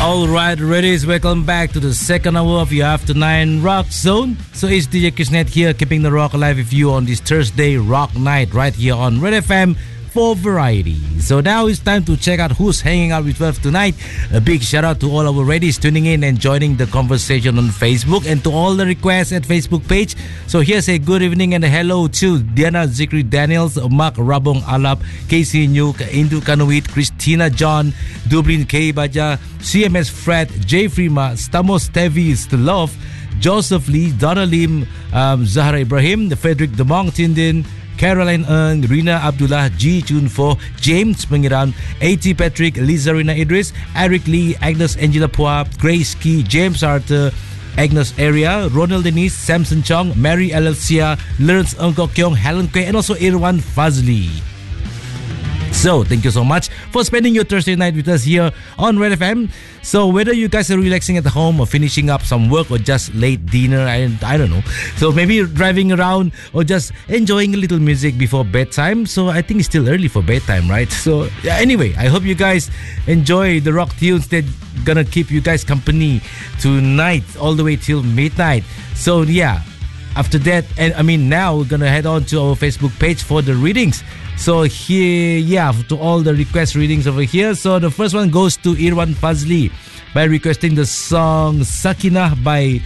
Alright, ladies, welcome back to the second hour of your After 9 Rock Zone. So it's DJ Kisnet here, keeping the rock alive with you on this Thursday rock night right here on Red FM for Variety. So now it's time to check out who's hanging out with us tonight. A big shout out to all our ladies tuning in and joining the conversation on Facebook, and to all the requests at Facebook page. So here's a good evening and a hello to Diana Zikri Daniels, Mark Rabong Alap, Casey Nuke, Indu Kanuit, Christina John, Dublin K Baja, CMS Fred, J Frima, Stamos Tevis, The Love, Joseph Lee, Donna Lim, Zahra Ibrahim, Frederick Demong Tindin, Caroline Ng, Rina Abdullah, G Chunfo, James Pengiran, A.T. Patrick, Lizarina Idris, Eric Lee, Agnes Angela Pua, Grace Key, James Arthur, Agnes Area, Ronald Denise, Samson Chong, Mary Alexia, Lawrence Ng Kok Kyong, Helen Kwe, and also Irwan Fazli. So, thank you so much for spending your Thursday night with us here on Red FM. So, whether you guys are relaxing at home or finishing up some work or just late dinner, I don't know. So, maybe driving around or just enjoying a little music before bedtime. So, I think it's still early for bedtime, right? So, yeah, anyway, I hope you guys enjoy the rock tunes that gonna keep you guys company tonight all the way till midnight. So, yeah. After that, now we're gonna head on to our Facebook page for the readings. So here, to all the request readings over here. So the first one goes to Irwan Fazli by requesting the song Sakinah by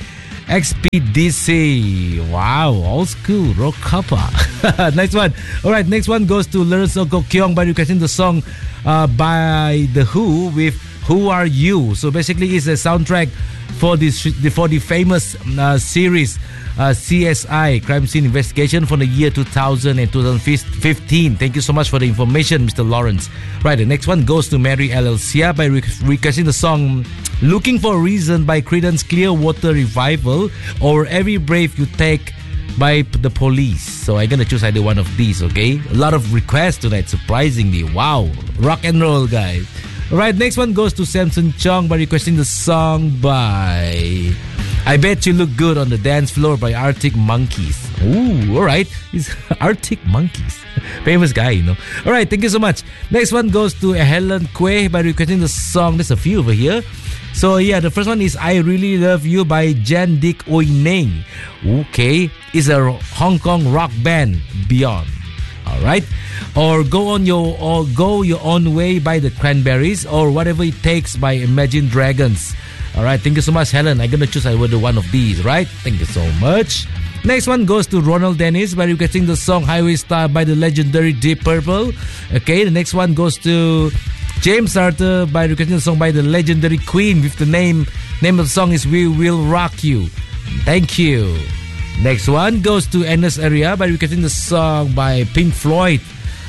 XPDC. Wow, old school rock kappa. Next one. Alright, next one goes to Lawrence Ng Kok Kyong by requesting the song by The Who with Who Are You. So basically it's a soundtrack for the famous series CSI, Crime Scene Investigation, from the year 2000 and 2015. Thank you so much for the information, Mr. Lawrence. Right, the next one goes to Mary Alcia by requesting the song Looking for a Reason by Creedence Clearwater Revival, or Every Brave You Take by The Police. So I'm gonna choose either one of these, okay? A lot of requests tonight, surprisingly. Wow, rock and roll, guys. Alright, next one goes to Samson Chong by requesting the song by I Bet You Look Good on the Dance Floor by Arctic Monkeys. Ooh, alright. It's Arctic Monkeys. Famous guy, you know. Alright, thank you so much. Next one goes to Helen Kwe by requesting the song. There's a few over here. So yeah, the first one is I Really Love You by Jan Dik Oi Neng. Okay. It's a Hong Kong rock band, Beyond. Alright. Or Go Your Own Way by the Cranberries, or Whatever It Takes by Imagine Dragons. Alright, thank you so much, Helen. I'm gonna choose either one of these, right? Thank you so much. Next one goes to Ronald Dennis by requesting the song Highway Star by the legendary Deep Purple. Okay, the next one goes to James Arthur by requesting the song by the legendary Queen with the name of the song is We Will Rock You. Thank you. Next one goes to Agnes Area by requesting the song by Pink Floyd,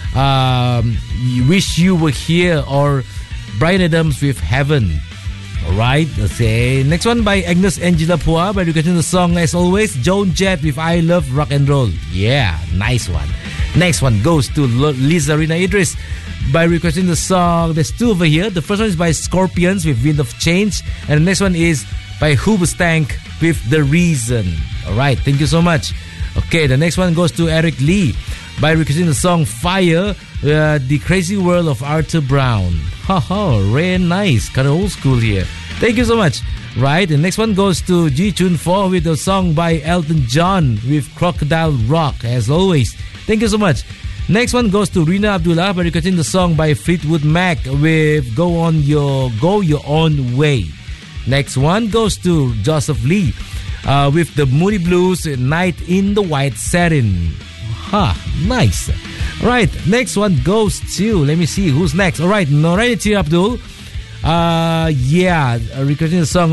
Wish You Were Here, or Bryan Adams with Heaven. Alright, okay. Next one by Agnes Angela Pua by requesting the song, as always, Joan Jett with I Love Rock and Roll. Yeah, nice one. Next one goes to Lizarina Idris by requesting the song. There's two over here. The first one is by Scorpions with Wind of Change, and the next one is by Hoobastank with The Reason. Alright, thank you so much. Okay, the next one goes to Eric Lee by requesting the song Fire, The Crazy World of Arthur Brown. Haha, very nice. Kind of old school here. Thank you so much. Right, the next one goes to Ji Chun Fo with a song by Elton John with Crocodile Rock, as always. Thank you so much. Next one goes to Rina Abdullah by requesting the song by Fleetwood Mac with Go Your Own Way. Next one goes to Joseph Lee with the Moody Blues, Night in the White Satin. Nice. Right, next one goes to, let me see who's next. Alright, Noraini Abdul. Requesting the song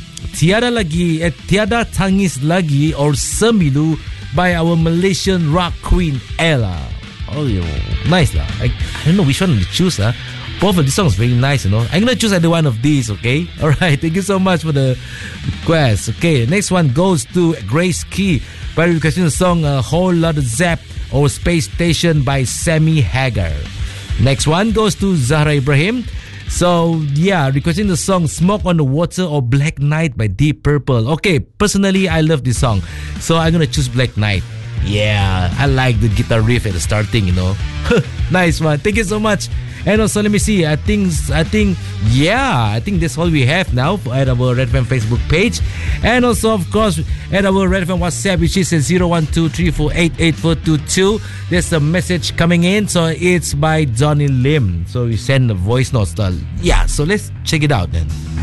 Tiada Tangis Lagi or Semilu by our Malaysian rock queen Ella. Oh, nice lah. I don't know which one to choose. Both of these songs very nice, you know. I'm gonna choose either one of these, okay? Alright, thank you so much for the request. Okay, next one goes to Grace Key by requesting the song A Whole Lotta Zap or Space Station by Sammy Hagar. Next one goes to Zahra Ibrahim. So, yeah, requesting the song Smoke on the Water or Black Knight by Deep Purple. Okay, personally, I love this song. So, I'm gonna choose Black Knight. Yeah, I like the guitar riff at the starting, you know. Nice one. Thank you so much. And also, let me see. I think that's all we have now at our Red FM Facebook page. And also, of course, at our Red FM WhatsApp, which is 01234888422. There's a message coming in. So it's by Johnny Lim. So we send a voice note. So let's check it out then.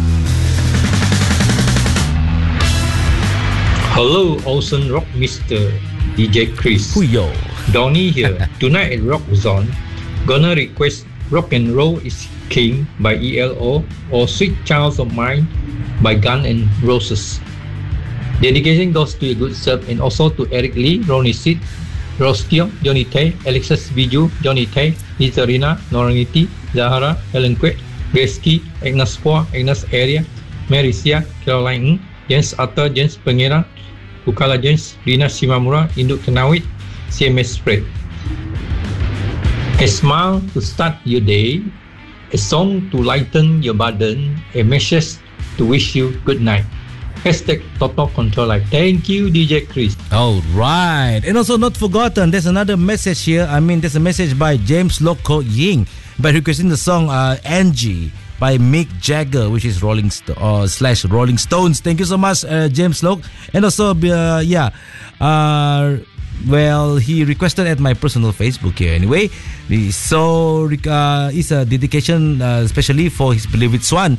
Hello, awesome rock Mr. DJ Chris. Yo. Donnie here. Tonight at Rock Zone, gonna request Rock and Roll is King by ELO or Sweet Child of Mine by Guns N' Roses. Dedication goes to a good self and also to Eric Lee, Ronnie Sid, Rostio, Johnny Tay, Alexis Biju, Johnny Tay, Nitarina, Noraniti, Zahara, Helen Quet, Grace Key, Agnes Poa, Agnes Area, Marisia, Caroline Ng, James Arthur, James Pengera, Ukala James, Rina Shimamura, Induk Kenawit, CMS Spread. A smile to start your day, a song to lighten your burden, a message to wish you good night. Hashtag Toto Control Life. Thank you, DJ Chris. All right. And also not forgotten, there's another message here. There's a message by James Loko Ying by requesting the song Angie by Mick Jagger, which is Rolling Stones. Thank you so much, James Lok. And also, he requested at my personal Facebook here anyway. So it's a dedication especially for his beloved son,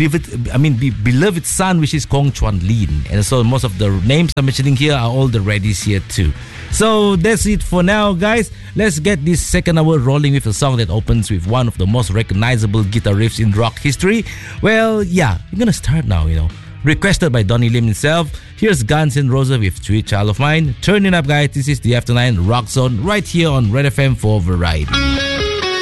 which is Kong Chuan Lin. And so most of the names I'm mentioning here are all the Reddies here too. So that's it for now, guys. Let's get this second hour rolling with a song that opens with one of the most recognizable guitar riffs in rock history. Well, yeah, we're gonna start now, Requested by Donnie Lim himself. Here's Guns N' Roses with Sweet Child of Mine. Turn it up, guys. This is the After 9 Rock Zone right here on Red FM for Variety.